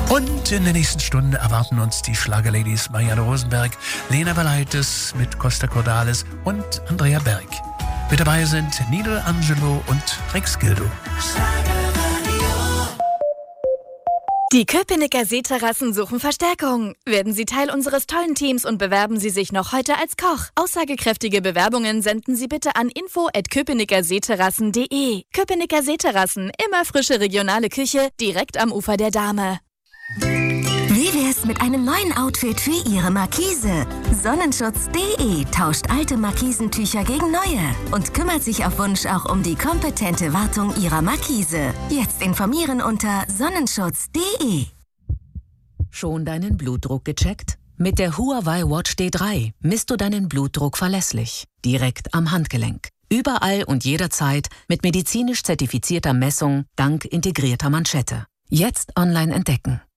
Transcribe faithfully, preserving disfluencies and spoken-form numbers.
Und in der nächsten Stunde erwarten uns die Schlagerladies Marianne Rosenberg, Lena Valaitis mit Costa Cordalis und Andrea Berg. Mit dabei sind Nino Angelo und Rex Gildo. Die Köpenicker Seeterrassen suchen Verstärkung. Werden Sie Teil unseres tollen Teams und bewerben Sie sich noch heute als Koch. Aussagekräftige Bewerbungen senden Sie bitte an info at köpenickerseeterrassen punkt de. Köpenicker Seeterrassen, immer frische regionale Küche, direkt am Ufer der Dahme. Wie wär's mit einem neuen Outfit für Ihre Markise? Sonnenschutz punkt de tauscht alte Markisentücher gegen neue und kümmert sich auf Wunsch auch um die kompetente Wartung Ihrer Markise. Jetzt informieren unter sonnenschutz punkt de. Schon deinen Blutdruck gecheckt? Mit der Huawei Watch D drei misst du deinen Blutdruck verlässlich, direkt am Handgelenk. Überall und jederzeit mit medizinisch zertifizierter Messung dank integrierter Manschette. Jetzt online entdecken.